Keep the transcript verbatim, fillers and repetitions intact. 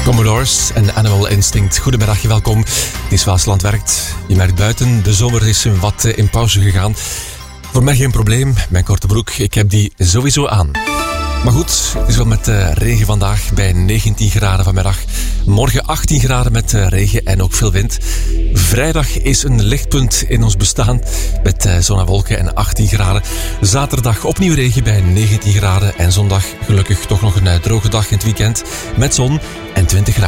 Commodores en Animal Instinct. Goedemiddag, welkom. Het is Waasland werkt. Je merkt buiten, de zomer is wat in pauze gegaan. Voor mij geen probleem, mijn korte broek, ik heb die sowieso aan. Maar goed, het is wel met uh, regen vandaag bij negentien graden vanmiddag. Morgen achttien graden met uh, regen en ook veel wind. Vrijdag is een lichtpunt in ons bestaan met uh, zon en wolken en achttien graden. Zaterdag opnieuw regen bij negentien graden. En zondag gelukkig toch nog een uh, droge dag in het weekend met zon en twintig graden.